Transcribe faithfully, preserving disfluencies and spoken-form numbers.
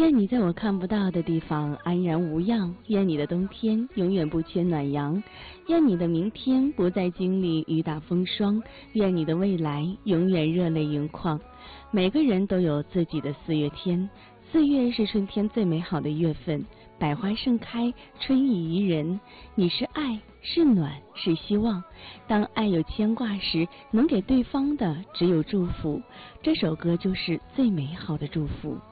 愿你在我看不到的地方安然无恙，愿你的冬天永远不缺暖阳，愿你的明天不再经历雨打风霜，愿你的未来永远热泪盈眶。每个人都有自己的四月天，四月是春天最美好的月份，百花盛开，春意宜人。你是爱，是暖，是希望。当爱有牵挂时，能给对方的只有祝福。这首歌就是最美好的祝福。